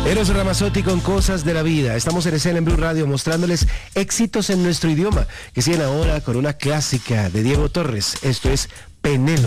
Eros Ramazzotti con Cosas de la Vida. Estamos en Escena en Blue Radio mostrándoles éxitos en nuestro idioma, que siguen ahora con una clásica de Diego Torres. Esto es Penélope.